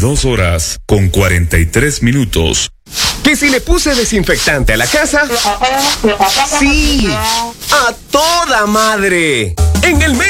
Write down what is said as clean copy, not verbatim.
22:43. ¿Que si le puse desinfectante a la casa? ¡Sí! ¡A toda madre! En el mes